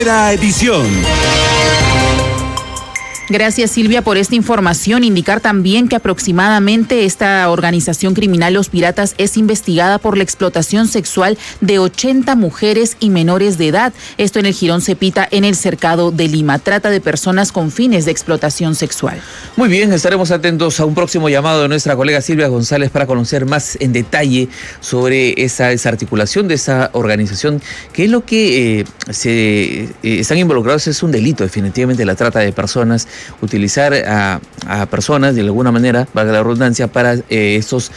Edición. Gracias, Silvia, por esta información. Indicar también que aproximadamente esta organización criminal Los Piratas es investigada por la explotación sexual de 80 mujeres y menores de edad. Esto en el Jirón Cepita, en el Cercado de Lima. Trata de personas con fines de explotación sexual. Muy bien, estaremos atentos a un próximo llamado de nuestra colega Silvia González para conocer más en detalle sobre esa desarticulación de esa organización, que es lo que están involucrados. Es un delito, definitivamente, la trata de personas. Utilizar a personas de alguna manera, valga la redundancia, para estos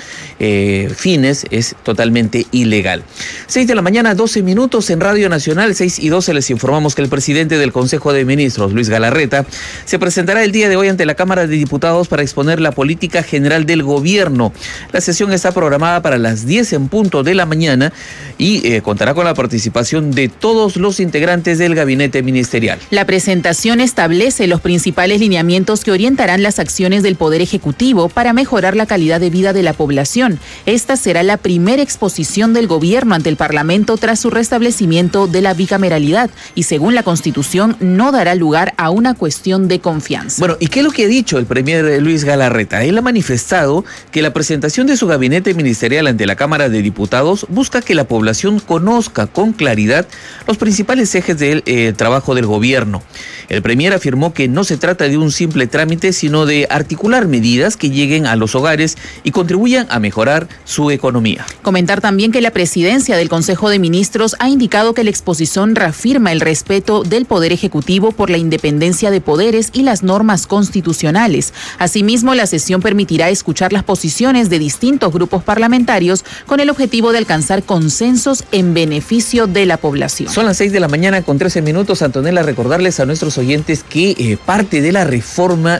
fines es totalmente ilegal. 6 de la mañana, 12 minutos en Radio Nacional, 6:12 les informamos que el presidente del Consejo de Ministros, Luis Galarreta, se presentará el día de hoy ante la Cámara de Diputados para exponer la política general del gobierno. La sesión está programada para las 10 en punto de la mañana y contará con la participación de todos los integrantes del gabinete ministerial. La presentación establece los principales lineamientos que orientarán las acciones del Poder Ejecutivo para mejorar la calidad de vida de la población. Esta será la primera exposición del gobierno ante el Parlamento tras su restablecimiento de la bicameralidad y, según la Constitución, no dará lugar a una cuestión de confianza. Bueno, ¿y qué es lo que ha dicho el premier Luis Galarreta? Él ha manifestado que la presentación de su gabinete ministerial ante la Cámara de Diputados busca que la población conozca con claridad los principales ejes del trabajo del gobierno. El premier afirmó que no se trata de un simple trámite, sino de articular medidas que lleguen a los hogares y contribuyan a mejorar su economía. Comentar también que la presidencia del Consejo de Ministros ha indicado que la exposición reafirma el respeto del Poder Ejecutivo por la independencia de poderes y las normas constitucionales. Asimismo, la sesión permitirá escuchar las posiciones de distintos grupos parlamentarios con el objetivo de alcanzar consensos en beneficio de la población. Son las 6 de la mañana con 13 minutos. Antonella, recordarles a nuestros oyentes que parte de la reforma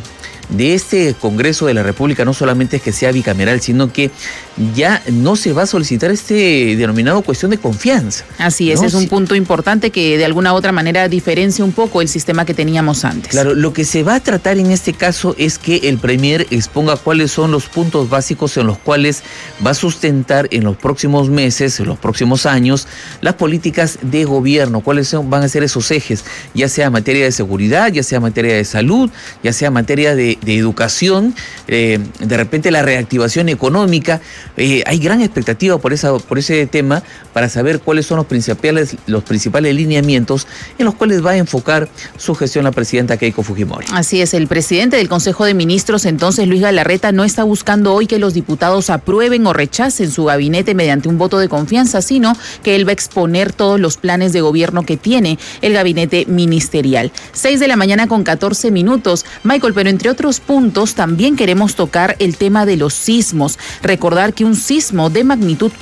de este Congreso de la República no solamente es que sea bicameral, sino que ya no se va a solicitar este denominado cuestión de confianza. Así es, ¿no? Es un punto importante que de alguna u otra manera diferencia un poco el sistema que teníamos antes. Claro, lo que se va a tratar en este caso es que el premier exponga cuáles son los puntos básicos en los cuales va a sustentar en los próximos meses, en los próximos años, las políticas de gobierno, cuáles van a ser esos ejes, ya sea en materia de seguridad, ya sea en materia de salud, ya sea en materia de educación, de repente la reactivación económica. Hay gran expectativa por ese tema para saber cuáles son los principales lineamientos en los cuales va a enfocar su gestión la presidenta Keiko Fujimori. Así es, el presidente del Consejo de Ministros, entonces, Luis Galarreta, no está buscando hoy que los diputados aprueben o rechacen su gabinete mediante un voto de confianza, sino que él va a exponer todos los planes de gobierno que tiene el gabinete ministerial. 6 de la mañana con 14 minutos. Michael, pero entre otros puntos también queremos tocar el tema de los sismos. Recordar que un sismo de magnitud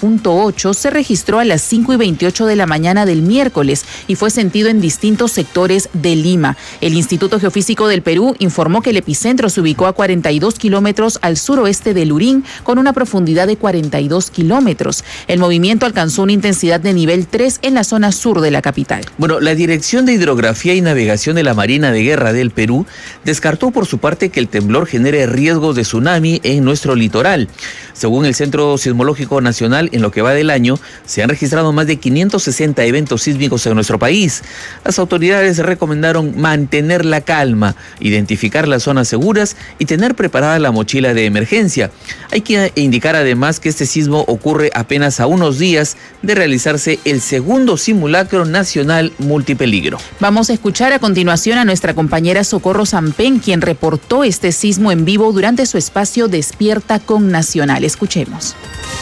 4.8 se registró a las 5:28 de la mañana del miércoles y fue sentido en distintos sectores de Lima. El Instituto Geofísico del Perú informó que el epicentro se ubicó a 42 kilómetros al suroeste de Lurín, con una profundidad de 42 kilómetros. El movimiento alcanzó una intensidad de nivel 3 en la zona sur de la capital. Bueno, la Dirección de Hidrografía y Navegación de la Marina de Guerra del Perú descartó por su parte que el temblor genere riesgos de tsunami en nuestro litoral. Según el Centro Sismológico Nacional, en lo que va del año, se han registrado más de 560 eventos sísmicos en nuestro país. Las autoridades recomendaron mantener la calma, identificar las zonas seguras y tener preparada la mochila de emergencia. Hay que indicar además que este sismo ocurre apenas a unos días de realizarse el segundo simulacro nacional multipeligro. Vamos a escuchar a continuación a nuestra compañera Socorro Sampén, quien reportó este sismo en vivo durante su espacio Despierta con Nacional. Escuchemos.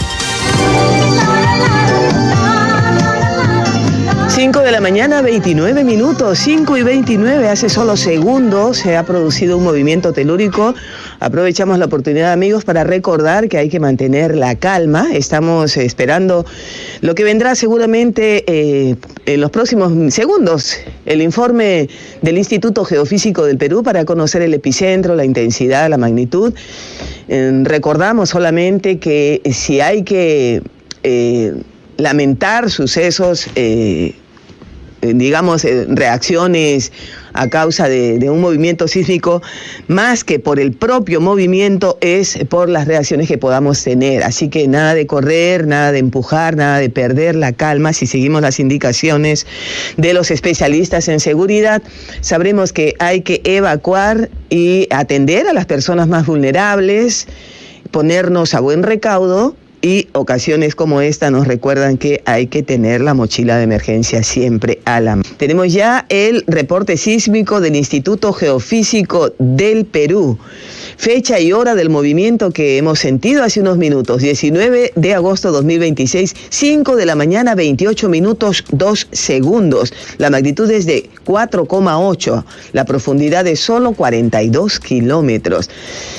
5 de la mañana, 29 minutos, 5:29, hace solo segundos se ha producido un movimiento telúrico. Aprovechamos la oportunidad, amigos, para recordar que hay que mantener la calma. Estamos esperando lo que vendrá seguramente en los próximos segundos, el informe del Instituto Geofísico del Perú para conocer el epicentro, la intensidad, la magnitud. Recordamos solamente que si hay que lamentar sucesos, reacciones a causa de un movimiento sísmico, más que por el propio movimiento, es por las reacciones que podamos tener. Así que nada de correr, nada de empujar, nada de perder la calma. Si seguimos las indicaciones de los especialistas en seguridad, sabremos que hay que evacuar y atender a las personas más vulnerables, ponernos a buen recaudo, y ocasiones como esta nos recuerdan que hay que tener la mochila de emergencia siempre a la mano. Tenemos ya el reporte sísmico del Instituto Geofísico del Perú. Fecha y hora del movimiento que hemos sentido hace unos minutos, 19 de agosto 2026, 5 de la mañana, 28 minutos, 2 segundos. La magnitud es de 4,8, la profundidad es solo 42 kilómetros.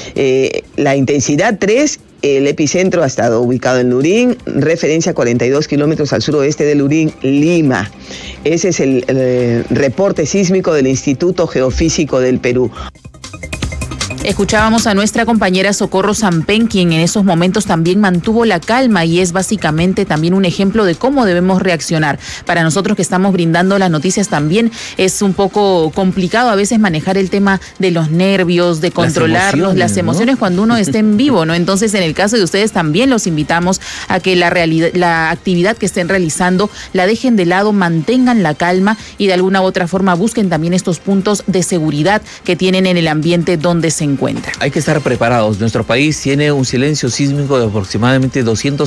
La intensidad 3, el epicentro ha estado ubicado en Lurín, referencia 42 kilómetros al suroeste de Lurín, Lima. Ese es el reporte sísmico del Instituto Geofísico del Perú. Escuchábamos a nuestra compañera Socorro Sampen, quien en esos momentos también mantuvo la calma y es básicamente también un ejemplo de cómo debemos reaccionar. Para nosotros que estamos brindando las noticias también es un poco complicado a veces manejar el tema de los nervios, de controlarlos, las emociones, ¿no? Cuando uno esté en vivo, ¿no? Entonces, en el caso de ustedes también los invitamos a que la actividad que estén realizando la dejen de lado, mantengan la calma y de alguna u otra forma busquen también estos puntos de seguridad que tienen en el ambiente donde se encuentra. Hay que estar preparados. Nuestro país tiene un silencio sísmico de aproximadamente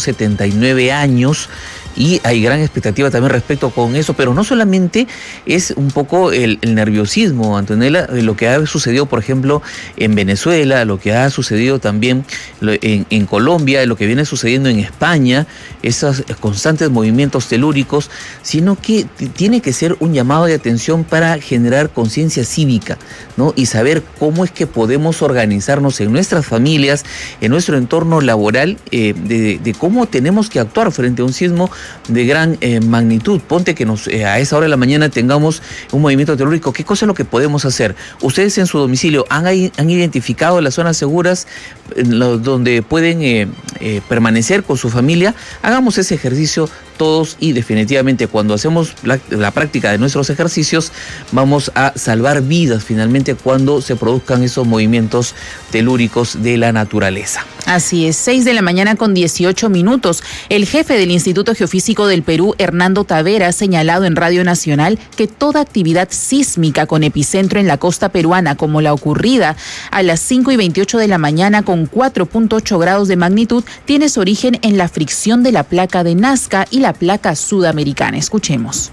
279 años y hay gran expectativa también respecto con eso, pero no solamente es un poco el nerviosismo, Antonella, de lo que ha sucedido, por ejemplo, en Venezuela, lo que ha sucedido también en Colombia, lo que viene sucediendo en España, esos constantes movimientos telúricos, sino que tiene que ser un llamado de atención para generar conciencia cívica, ¿no? Y saber cómo es que podemos organizarnos en nuestras familias, en nuestro entorno laboral, de cómo tenemos que actuar frente a un sismo de gran magnitud. Ponte que a esa hora de la mañana tengamos un movimiento telúrico. ¿Qué cosa es lo que podemos hacer? Ustedes en su domicilio han identificado las zonas seguras donde pueden permanecer con su familia. Hagamos ese ejercicio todos y definitivamente cuando hacemos la práctica de nuestros ejercicios vamos a salvar vidas finalmente cuando se produzcan esos movimientos telúricos de la naturaleza. Así es, 6 de la mañana con 18 minutos. El jefe del Instituto Geofísico del Perú, Hernando Tavera, ha señalado en Radio Nacional que toda actividad sísmica con epicentro en la costa peruana, como la ocurrida a las 5:28 de la mañana con 4.8 grados de magnitud, tiene su origen en la fricción de la placa de Nazca y la placa sudamericana. Escuchemos.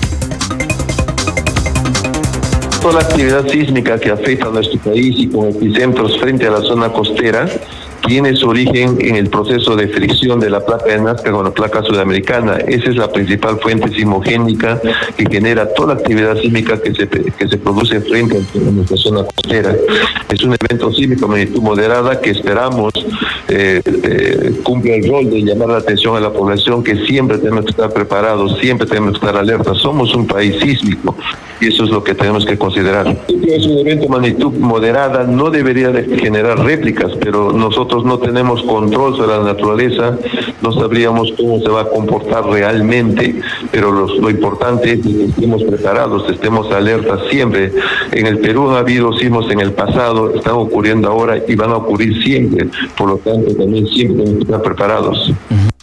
Toda la actividad sísmica que afecta a nuestro país y con epicentros frente a la zona costera tiene su origen en el proceso de fricción de la placa de Nazca con la placa sudamericana. Esa es la principal fuente sismogénica que genera toda la actividad sísmica que se produce frente a nuestra zona costera. Es un evento sísmico de magnitud moderada que esperamos cumple el rol de llamar la atención a la población, que siempre tenemos que estar preparados, siempre tenemos que estar alertas. Somos un país sísmico y eso es lo que tenemos que considerar. Es un evento de magnitud moderada, no debería de generar réplicas, pero nosotros no tenemos control sobre la naturaleza, no sabríamos cómo se va a comportar realmente, pero lo importante es que estemos preparados, estemos alertas siempre. En el Perú ha habido sismos en el pasado, están ocurriendo ahora y van a ocurrir siempre, por lo tanto también siempre tenemos que estar preparados.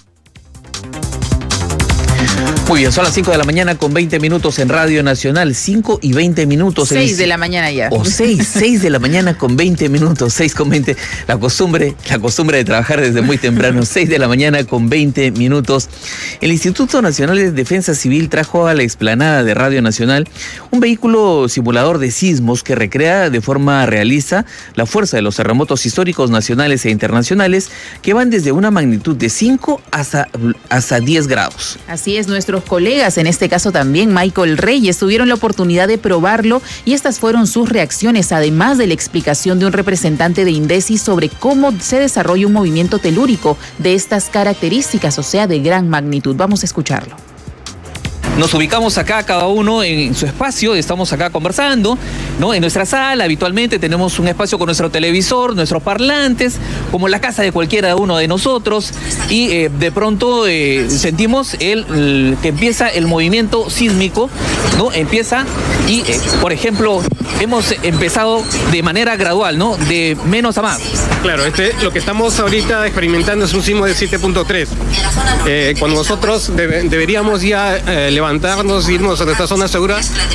Muy bien, son las 5 de la mañana con 20 minutos en Radio Nacional, 5 y 20 minutos. 6 de la mañana ya. O 6 de la mañana con 20 minutos, 6 con 20. La costumbre de trabajar desde muy temprano, 6 de la mañana con 20 minutos. El Instituto Nacional de Defensa Civil trajo a la explanada de Radio Nacional un vehículo simulador de sismos que recrea de forma realista la fuerza de los terremotos históricos nacionales e internacionales que van desde una magnitud de 5 hasta 10 grados. Así es, nuestros colegas, en este caso también Michael Reyes, tuvieron la oportunidad de probarlo y estas fueron sus reacciones, además de la explicación de un representante de INDECI sobre cómo se desarrolla un movimiento telúrico de estas características, o sea, de gran magnitud. Vamos a escucharlo. Nos ubicamos acá cada uno en su espacio, estamos acá conversando, ¿no? En nuestra sala habitualmente tenemos un espacio con nuestro televisor, nuestros parlantes, como la casa de cualquiera uno de nosotros, y de pronto sentimos que empieza el movimiento sísmico, ¿no? Empieza y, por ejemplo, hemos empezado de manera gradual, ¿no? De menos a más. Claro, lo que estamos ahorita experimentando es un sismo de 7.3. Cuando nosotros deberíamos ya levantarnos, irnos a nuestra zona segura,